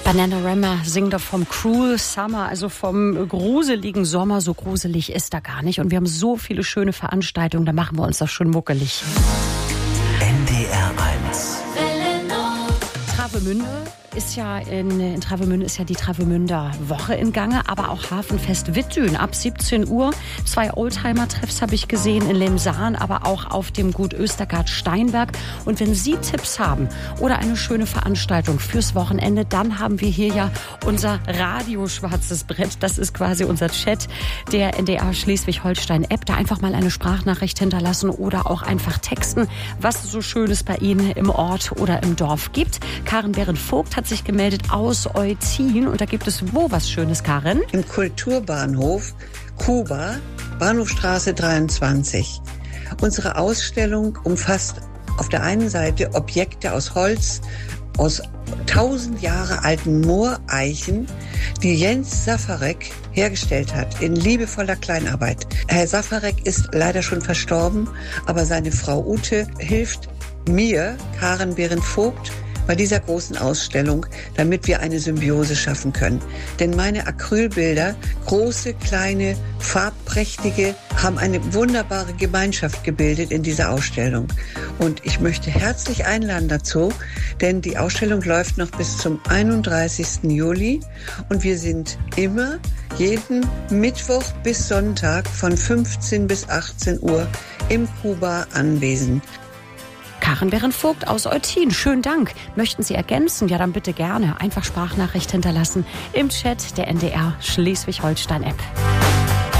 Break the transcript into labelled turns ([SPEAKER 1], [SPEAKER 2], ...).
[SPEAKER 1] Bananarama singt doch vom Cruel Summer, also vom gruseligen Sommer. So gruselig ist er gar nicht. Und wir haben so viele schöne Veranstaltungen, da machen wir uns doch schon muckelig.
[SPEAKER 2] NDR 1.
[SPEAKER 1] Travemünde ist ja in Travemünde ist ja die Travemünder Woche in Gange, aber auch Hafenfest Wittdün ab 17 Uhr. 2 Oldtimer-Treffs habe ich gesehen in Lemsaan, aber auch auf dem Gut Östergard Steinberg. Und wenn Sie Tipps haben oder eine schöne Veranstaltung fürs Wochenende, dann haben wir hier ja unser Radio Schwarzes Brett. Das ist quasi unser Chat der NDR Schleswig-Holstein-App. Da einfach mal eine Sprachnachricht hinterlassen oder auch einfach texten, was es so Schönes bei Ihnen im Ort oder im Dorf gibt. Karin Behren-Vogt hat sich gemeldet aus Eutin. Und da gibt es wo was Schönes, Karin?
[SPEAKER 3] Im Kulturbahnhof Kuba, Bahnhofstraße 23. Unsere Ausstellung umfasst auf der einen Seite Objekte aus Holz, aus 1000 Jahre alten Mooreichen, die Jens Safarek hergestellt hat, in liebevoller Kleinarbeit. Herr Safarek ist leider schon verstorben, aber seine Frau Ute hilft mir, Karin Behren-Vogt, bei dieser großen Ausstellung, damit wir eine Symbiose schaffen können. Denn meine Acrylbilder, große, kleine, farbprächtige, haben eine wunderbare Gemeinschaft gebildet in dieser Ausstellung. Und ich möchte herzlich einladen dazu, denn die Ausstellung läuft noch bis zum 31. Juli und wir sind immer jeden Mittwoch bis Sonntag von 15 bis 18 Uhr im Kuba anwesend.
[SPEAKER 1] Karin Behren-Vogt aus Eutin, schönen Dank. Möchten Sie ergänzen? Ja, dann bitte gerne. Einfach Sprachnachricht hinterlassen im Chat der NDR Schleswig-Holstein-App.